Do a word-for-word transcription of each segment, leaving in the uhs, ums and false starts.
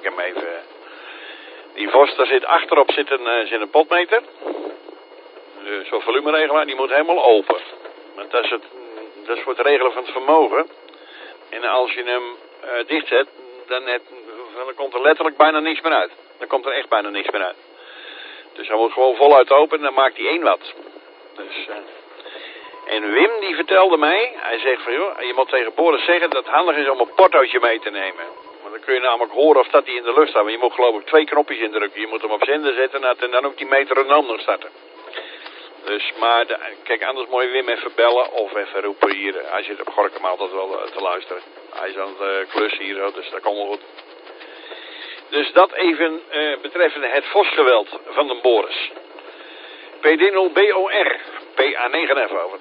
hem even. Die vos, daar zit achterop zit een, uh, zit een potmeter. Uh, Zo'n volumeregelaar, die moet helemaal open. Want dat is, het, dat is voor het regelen van het vermogen. En als je hem uh, dichtzet, dan, het, dan komt er letterlijk bijna niks meer uit. Dan komt er echt bijna niks meer uit. Dus hij moet gewoon voluit open en dan maakt hij één watt. Dus, uh, en Wim die vertelde mij, hij zegt van joh, je moet tegen Boris zeggen dat het handig is om een portootje mee te nemen. Want dan kun je namelijk horen of dat hij in de lucht staat. Want je moet geloof ik twee knopjes indrukken. Je moet hem op zender zetten en dan ook die metronoom nog starten. Dus, maar, de, kijk, anders moet je Wim even bellen of even roepen hier. Hij zit op Gorkum altijd wel uh, te luisteren. Hij is aan het uh, klussen hier, dus dat komt wel goed. Dus dat even uh, betreffende het vosgeweld van de Boris. P D nul B O R, P A negen F over.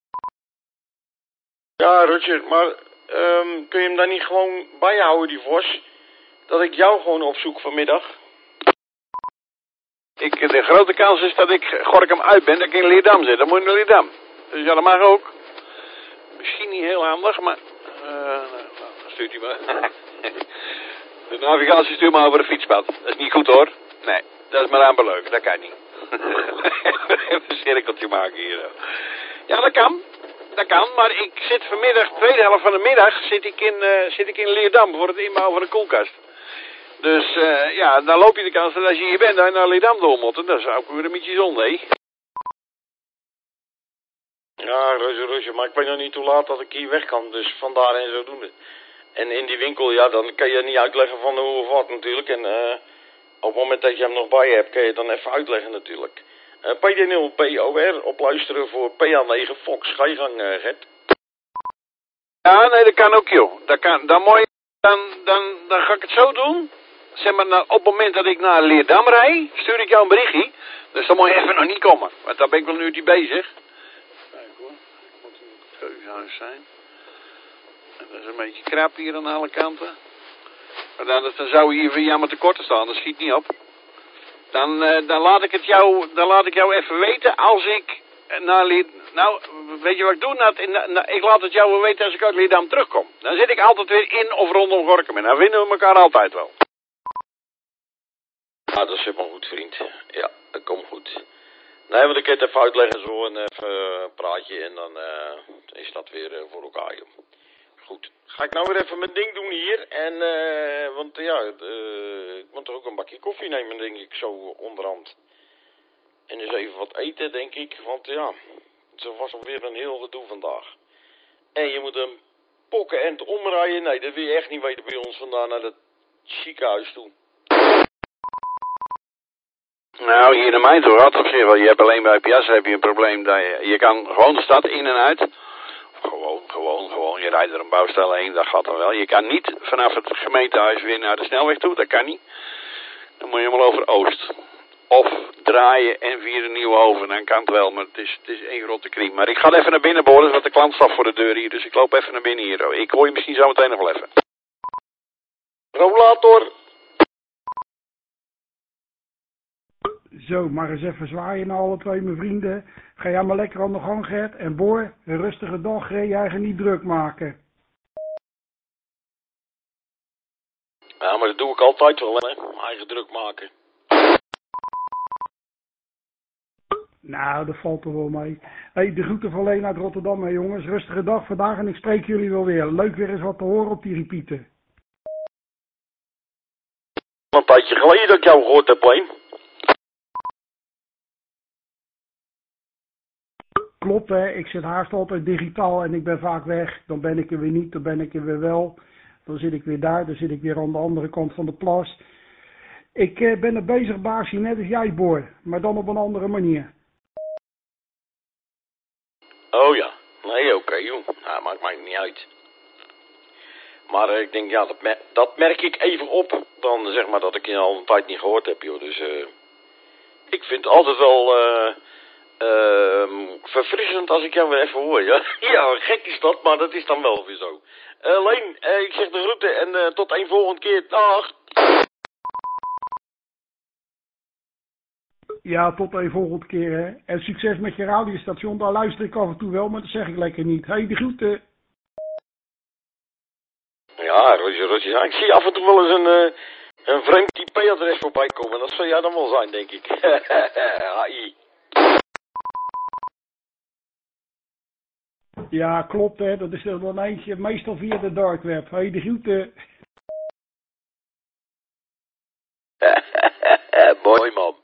Ja, Roger, maar um, kun je hem dan niet gewoon bijhouden, die vos? Dat ik jou gewoon opzoek vanmiddag? Ik, de grote kans is dat ik Gorkum uit ben, dat ik in Leerdam zit. Dan moet je naar Leerdam. Dus ja, dat mag ook. Misschien niet heel handig, maar... Uh, nou, dan stuurt hij me. De navigatie stuurt me over een fietspad. Dat is niet goed hoor. Nee, dat is maar aan leuk. Dat kan niet. Even een cirkeltje maken hier. Ja, dat kan. Dat kan, maar ik zit vanmiddag, tweede helft van de middag, zit ik in, uh, zit ik in Leerdam voor het inbouwen van een koelkast. Dus uh, ja, dan loop je de kans dat als je hier bent, dat je naar Leerdam door moet. En dat is ook weer een beetje zonde, hè? Ja, Roger, Roger, maar ik weet nog niet hoe laat dat ik hier weg kan, dus vandaar en zodoende. En in die winkel, ja, dan kan je niet uitleggen van hoe of wat natuurlijk. En uh, op het moment dat je hem nog bij hebt, kan je het dan even uitleggen natuurlijk. Uh, P D nul P O R, opluisteren voor P A negen Fox. Ga je gang, uh, Gert. Ja, nee, dat kan ook, joh. Dat kan, dan, moet je, dan, dan, dan ga ik het zo doen. Zeg maar, nou, op het moment dat ik naar Leerdam rijd, stuur ik jou een berichtje. Dus dan moet je even nog niet komen. Want daar ben ik wel een uurtje bezig. Kijk hoor, ik moet in het keukenhuis zijn. En dat is een beetje krap hier aan alle kanten. Maar dan, dan zou hier weer jammer tekort staan, dat schiet niet op. Dan, uh, dan, laat ik het jou, dan laat ik jou even weten als ik naar Leerdam... Nou, weet je wat ik doe? Nou, na, na, ik laat het jou wel weten als ik uit Leerdam terugkom. Dan zit ik altijd weer in of rondom Gorkum en dan vinden we elkaar altijd wel. Ja, dat is helemaal goed, vriend. Ja, dat komt goed. Nee, want ik kan het even uitleggen zo en even een praatje en dan uh, is dat weer uh, voor elkaar, joh. Goed. Ga ik nou weer even mijn ding doen hier en, uh, want ja, uh, ik moet toch ook een bakje koffie nemen, denk ik, zo onderhand. En eens even wat eten, denk ik, want ja, het was alweer een heel gedoe vandaag. En je moet een pokken en omrijden, nee, dat wil je echt niet weten bij ons vandaan naar het ziekenhuis toe. Nou, hier in mijn toe had op zich wel. Je hebt alleen bij Piazza heb je een probleem dat je, je kan gewoon de stad in en uit. Gewoon, gewoon, gewoon. Je rijdt er een bouwstel heen, dat gaat dan wel. Je kan niet vanaf het gemeentehuis weer naar de snelweg toe, dat kan niet. Dan moet je helemaal over Oost. Of draaien en via de Nieuwenhoven, dan kan het wel, maar het is, het is één grote kriem. Maar ik ga even naar binnen, Boris, want de klant staat voor de deur hier. Dus ik loop even naar binnen hier. Ik hoor je misschien zo meteen nog wel even. Rollator. Zo, maar eens even zwaaien naar alle twee mijn vrienden. Ga jij maar lekker aan de gang, Gert. En Boor, een rustige dag, hè? Jij gaat niet druk maken. Ja, maar dat doe ik altijd wel, hè. Eigen druk maken. Nou, dat valt er wel mee. Hey, de groeten van Leen uit Rotterdam, hè, jongens. Rustige dag vandaag en ik spreek jullie wel weer. Leuk weer eens wat te horen op die repeater. Een tijdje geleden dat ik jou gehoord heb, Leen. Klopt, hè. Ik zit haast altijd digitaal en ik ben vaak weg. Dan ben ik er weer niet, dan ben ik er weer wel. Dan zit ik weer daar, dan zit ik weer aan de andere kant van de plas. Ik eh, ben er bezig, baasje, net als jij, Boor. Maar dan op een andere manier. Oh ja, nee, oké, okay, joh. Nou, maakt mij niet uit. Maar uh, ik denk, ja, dat, mer dat merk ik even op. Dan zeg maar dat ik je al een tijd niet gehoord heb, joh. Dus uh, ik vind het altijd wel uh, uh, verfrissend als ik jou weer even hoor, ja. Ja, gek is dat, maar dat is dan wel weer zo. Uh, Leen, uh, ik zeg de groeten en uh, tot een volgende keer. Dag! Ja, tot een volgende keer, hè. En succes met je radiostation. Daar luister ik af en toe wel, maar dat zeg ik lekker niet. Hé, hey, de groeten. Ja, Roger, Roger. Ik zie af en toe wel eens een, uh, een vreemd I P-adres voorbij komen. Dat zou jij dan wel zijn, denk ik. H I. Ja, klopt hè. Dat is er wel eentje, meestal via de dark web. Hé, de groeten. Mooi man.